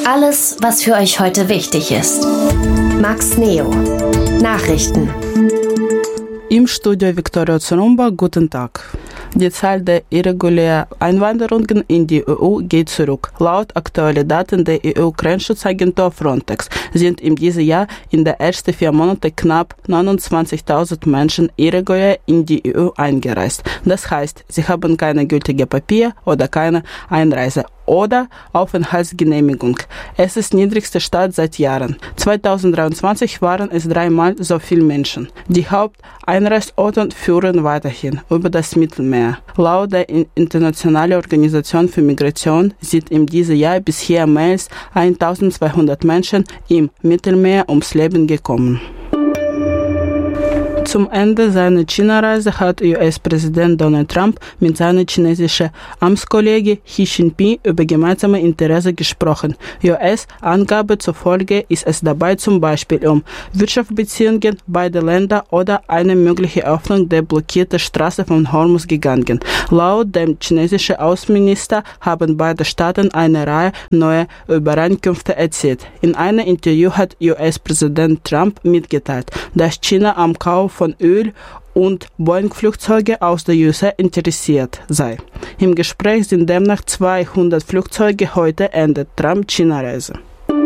Alles, was für euch heute wichtig ist. Max Neo. Nachrichten. Im Studio Viktoria Zurumba, guten Tag. Die Zahl der irregulären Einwanderungen in die EU geht zurück. Laut aktuellen Daten der EU-Grenzschutzagentur Frontex sind in diesem Jahr in den ersten 4 Monaten knapp 29.000 Menschen irregulär in die EU eingereist. Das heißt, sie haben keine gültige Papier oder keine Einreise oder Aufenthaltsgenehmigung. Es ist niedrigste Stand seit Jahren. 2023 waren es 3-mal so viele Menschen. Die Haupteinreisorte führen weiterhin über das Mittelmeer. Laut der Internationalen Organisation für Migration sind in diesem Jahr bisher mehr als 1200 Menschen im Mittelmeer ums Leben gekommen. Zum Ende seiner China-Reise hat US-Präsident Donald Trump mit seinem chinesischen Amtskollege Xi Jinping über gemeinsame Interessen gesprochen. US-Angabe zufolge ist es dabei zum Beispiel um Wirtschaftsbeziehungen beider Länder oder eine mögliche Öffnung der blockierten Straße von Hormuz gegangen. Laut dem chinesischen Außenminister haben beide Staaten eine Reihe neuer Übereinkünfte erzielt. In einem Interview hat US-Präsident Trump mitgeteilt, dass China am Kauf von Öl und Boeing-Flugzeuge aus der USA interessiert sei. Im Gespräch sind demnach 200 Flugzeuge. Heute endet Trump-China-Reise.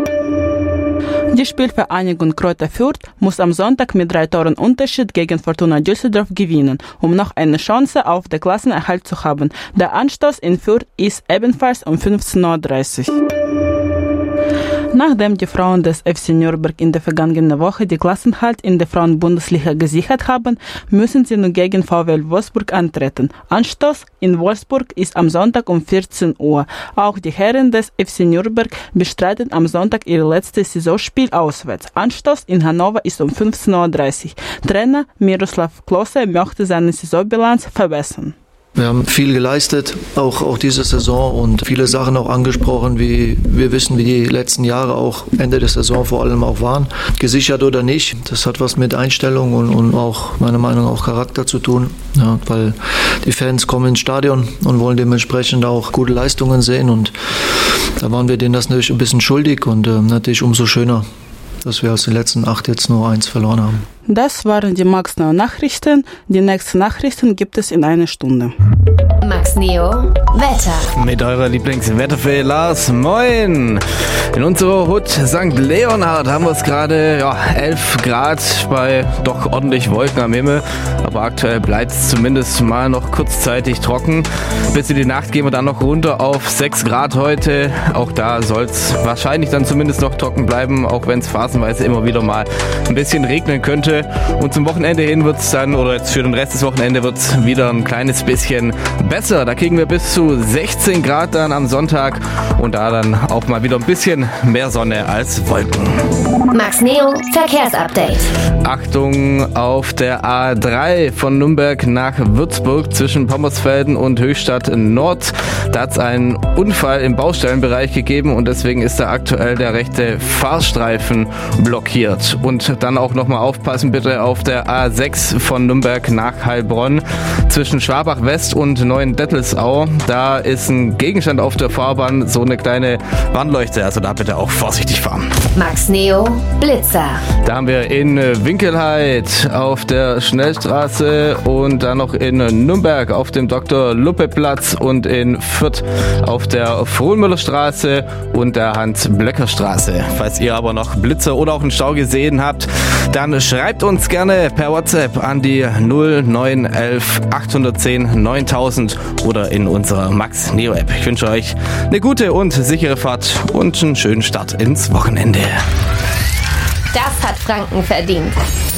Die Spielvereinigung Kräuter Fürth muss am Sonntag mit 3 Toren Unterschied gegen Fortuna Düsseldorf gewinnen, um noch eine Chance auf den Klassenerhalt zu haben. Der Anstoß in Fürth ist ebenfalls um 15:30 Uhr. Nachdem die Frauen des FC Nürnberg in der vergangenen Woche den Klassenerhalt in der Frauenbundesliga gesichert haben, müssen sie nun gegen VfL Wolfsburg antreten. Anstoß in Wolfsburg ist am Sonntag um 14 Uhr. Auch die Herren des FC Nürnberg bestreiten am Sonntag ihr letztes Saisonspiel auswärts. Anstoß in Hannover ist um 15:30 Uhr. Trainer Miroslav Klose möchte seine Saisonbilanz verbessern. Wir haben viel geleistet, auch diese Saison, und viele Sachen auch angesprochen, wie wir wissen, wie die letzten Jahre auch Ende der Saison vor allem auch waren. Gesichert oder nicht, das hat was mit Einstellung und auch meiner Meinung nach auch Charakter zu tun, ja, weil die Fans kommen ins Stadion und wollen dementsprechend auch gute Leistungen sehen, und da waren wir denen das natürlich ein bisschen schuldig, und natürlich umso schöner, dass wir aus den letzten 8 jetzt nur 1 verloren haben. Das waren die Max Neo Nachrichten. Die nächsten Nachrichten gibt es in einer Stunde. Max Neo Wetter. Mit eurer Lieblingswetterfee Lars, moin! In unserer Hut St. Leonhard haben wir es gerade 11 Grad bei doch ordentlich Wolken am Himmel. Aber aktuell bleibt es zumindest mal noch kurzzeitig trocken. Bis in die Nacht gehen wir dann noch runter auf 6 Grad heute. Auch da soll es wahrscheinlich dann zumindest noch trocken bleiben, auch wenn es phasenweise immer wieder mal ein bisschen regnen könnte. Und zum Wochenende hin wird es dann, oder jetzt für den Rest des Wochenende wird es wieder ein kleines bisschen besser. Da kriegen wir bis zu 16 Grad dann am Sonntag und da dann auch mal wieder ein bisschen mehr Sonne als Wolken. Max Neo Verkehrsupdate. Achtung auf der A3 von Nürnberg nach Würzburg zwischen Pommersfelden und Höchstadt Nord. Da hat es einen Unfall im Baustellenbereich gegeben und deswegen ist da aktuell der rechte Fahrstreifen blockiert. Und dann auch nochmal aufpassen bitte auf der A6 von Nürnberg nach Heilbronn zwischen Schwabach West und Neuendettelsau. Da ist ein Gegenstand auf der Fahrbahn, so eine kleine Warnleuchte, also da bitte auch vorsichtig fahren. Max Neo Blitzer. Da haben wir in Winkelheit auf der Schnellstraße und dann noch in Nürnberg auf dem Dr.-Luppe-Platz und in Fürth auf der Frohnmüllerstraße und der Hans-Blöcker-Straße. Falls ihr aber noch Blitzer oder auch einen Stau gesehen habt, dann schreibt uns gerne per WhatsApp an die 0911 810 9000 oder in unserer Max Neo App. Ich wünsche euch eine gute und sichere Fahrt und einen schönen Start ins Wochenende. Das hat Franken verdient.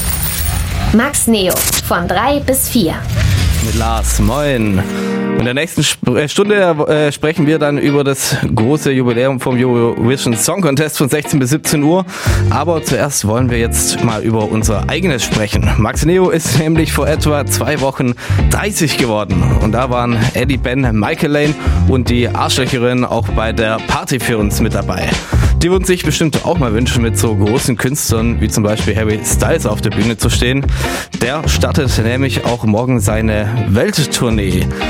Max Neo von 3 bis 4. Mit Lars, moin. In der nächsten Stunde sprechen wir dann über das große Jubiläum vom Eurovision Song Contest von 16 bis 17 Uhr. Aber zuerst wollen wir jetzt mal über unser eigenes sprechen. Max Neo ist nämlich vor etwa 2 Wochen 30 geworden. Und da waren Eddie Ben, Michael Lane und die Arschlöcherin auch bei der Party für uns mit dabei. Die würden sich bestimmt auch mal wünschen, mit so großen Künstlern wie zum Beispiel Harry Styles auf der Bühne zu stehen. Der startet nämlich auch morgen seine Welttournee.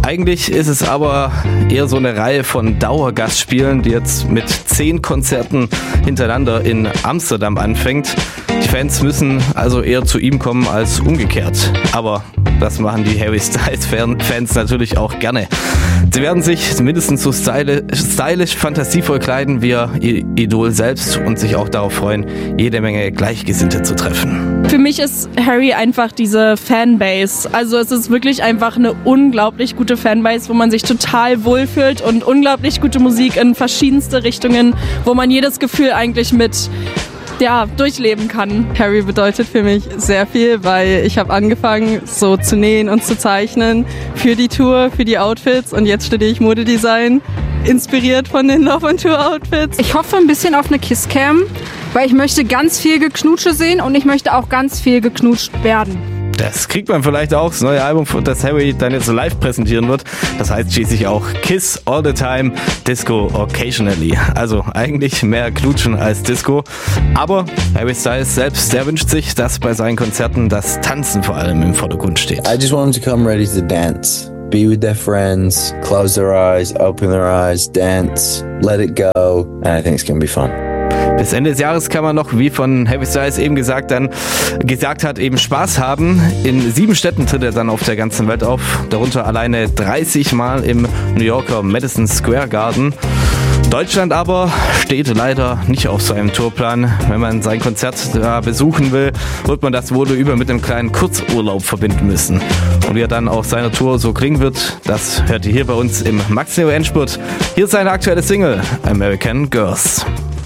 Eigentlich ist es aber eher so eine Reihe von Dauergastspielen, die jetzt mit 10 Konzerten hintereinander in Amsterdam anfängt. Die Fans müssen also eher zu ihm kommen als umgekehrt. Aber das machen die Harry Styles-Fans natürlich auch gerne. Sie werden sich mindestens so stylisch fantasievoll kleiden wie ihr Idol selbst und sich auch darauf freuen, jede Menge Gleichgesinnte zu treffen. Für mich ist Harry einfach diese Fanbase. Also es ist wirklich einfach eine unglaublich gute Fanbase, wo man sich total wohlfühlt und unglaublich gute Musik in verschiedenste Richtungen, wo man jedes Gefühl eigentlich mit durchleben kann. Harry bedeutet für mich sehr viel, weil ich habe angefangen so zu nähen und zu zeichnen für die Tour, für die Outfits und jetzt studiere ich Modedesign, inspiriert von den Love on Tour Outfits. Ich hoffe ein bisschen auf eine Kisscam, weil ich möchte ganz viel Geknutsche sehen und ich möchte auch ganz viel geknutscht werden. Das kriegt man vielleicht auch, das neue Album, das Harry dann jetzt so live präsentieren wird. Das heißt schließlich auch Kiss All the Time, Disco Occasionally. Also eigentlich mehr Knutschen als Disco. Aber Harry Styles selbst, der wünscht sich, dass bei seinen Konzerten das Tanzen vor allem im Vordergrund steht. I just want them to come ready to dance. Be with their friends, close their eyes, open their eyes, dance, let it go. And I think it's gonna be fun. Bis Ende des Jahres kann man noch, wie von Harry Styles eben gesagt hat, eben Spaß haben. In 7 Städten tritt er dann auf der ganzen Welt auf, darunter alleine 30 Mal im New Yorker Madison Square Garden. Deutschland aber steht leider nicht auf seinem Tourplan. Wenn man sein Konzert da besuchen will, wird man das wohl über mit einem kleinen Kurzurlaub verbinden müssen. Und wie er dann auf seiner Tour so klingen wird, das hört ihr hier bei uns im Max Neo Endspurt. Hier ist seine aktuelle Single, American Girls.